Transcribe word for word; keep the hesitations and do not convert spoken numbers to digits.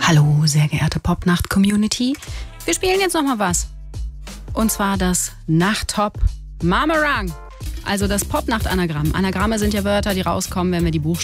Hallo, sehr geehrte Popnacht-Community. Wir spielen jetzt nochmal was. Und zwar das Nachttop Marmerang. Also das Popnacht-Anagramm. Anagramme sind ja Wörter, die rauskommen, wenn wir die Buchstaben